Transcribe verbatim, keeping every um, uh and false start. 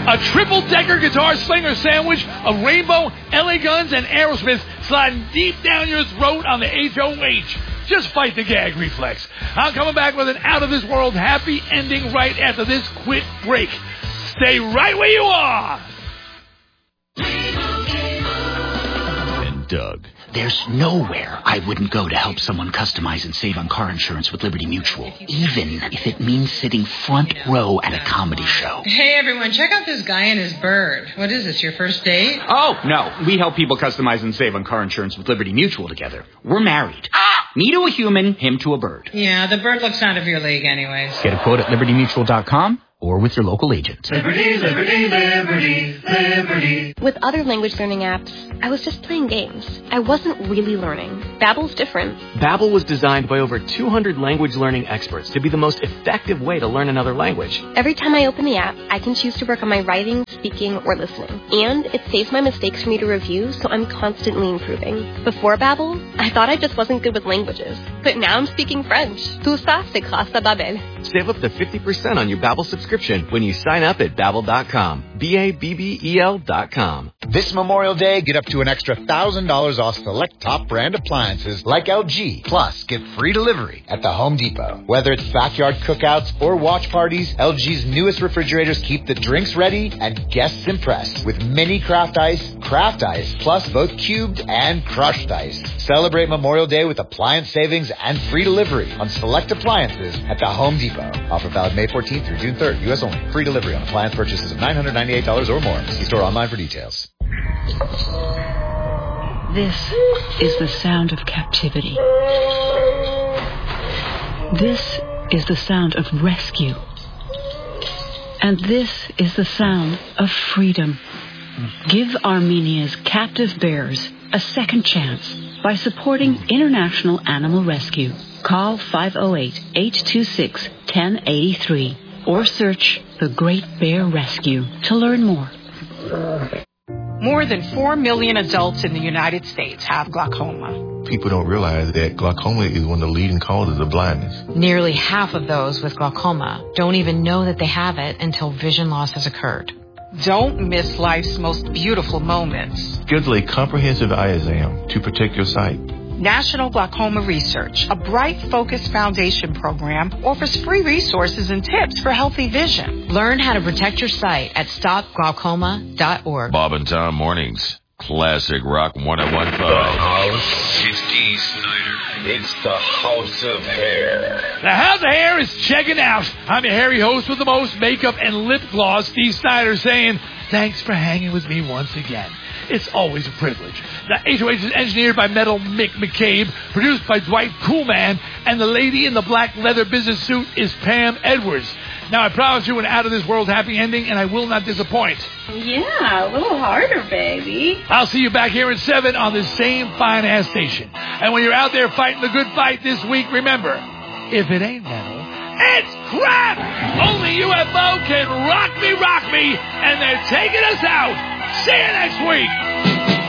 A triple-decker guitar slinger sandwich of Rainbow, L A Guns, and Aerosmith sliding deep down your throat on the H O H. Just fight the gag reflex. I'm coming back with an out-of-this-world happy ending right after this quick break. Stay right where you are. And Doug. There's nowhere I wouldn't go to help someone customize and save on car insurance with Liberty Mutual, even if it means sitting front row at a comedy show. Hey, everyone, check out this guy and his bird. What is this, your first date? Oh, no. We help people customize and save on car insurance with Liberty Mutual together. We're married. Ah! Me to a human, him to a bird. Yeah, the bird looks out of your league anyways. Get a quote at liberty mutual dot com. Or with your local agent. Liberty, liberty, liberty, liberty. With other language learning apps, I was just playing games. I wasn't really learning. Babbel's different. Babbel was designed by over two hundred language learning experts to be the most effective way to learn another language. Every time I open the app, I can choose to work on my writing, speaking, or listening. And it saves my mistakes for me to review, so I'm constantly improving. Before Babbel, I thought I just wasn't good with languages. But now I'm speaking French. Tout ça, c'est grâce à Babbel. Save up to fifty percent on your Babbel subscription when you sign up at Babbel dot com. B A B B E L dot com. This Memorial Day, get up to an extra one thousand dollars off select top brand appliances like L G. Plus, get free delivery at the Home Depot. Whether it's backyard cookouts or watch parties, L G's newest refrigerators keep the drinks ready and guests impressed with mini craft ice, craft ice, plus both cubed and crushed ice. Celebrate Memorial Day with appliance savings and free delivery on select appliances at the Home Depot. Offer valid May fourteenth through June third. U S only. Free delivery on appliance purchases of nine hundred ninety-eight dollars or more. See store online for details. This is the sound of captivity. This is the sound of rescue. And this is the sound of freedom. Give Armenia's captive bears a second chance by supporting International Animal Rescue. Call five oh eight, eight two six, one oh eight three or search The Great Bear Rescue to learn more. More than four million adults in the United States have glaucoma. People don't realize that glaucoma is one of the leading causes of blindness. Nearly half of those with glaucoma don't even know that they have it until vision loss has occurred. Don't miss life's most beautiful moments. Schedule a comprehensive eye exam to protect your sight. National Glaucoma Research, a Bright Focus Foundation program, offers free resources and tips for healthy vision. Learn how to protect your sight at stop glaucoma dot org. Bob and Tom Mornings. Classic Rock one oh one point five. The House of Steve Snyder. It's the House of Hair. The House of Hair is checking out. I'm your hairy host with the most makeup and lip gloss, Steve Snyder, saying, thanks for hanging with me once again. It's always a privilege. The H O H is engineered by Metal Mick McCabe, produced by Dwight Coolman, and the lady in the black leather business suit is Pam Edwards. Now, I promise you an out-of-this-world happy ending, and I will not disappoint. Yeah, a little harder, baby. I'll see you back here at seven on this same fine-ass station. And when you're out there fighting the good fight this week, remember, if it ain't metal, it's crap! Only U F O can rock me, rock me, and they're taking us out. See you next week.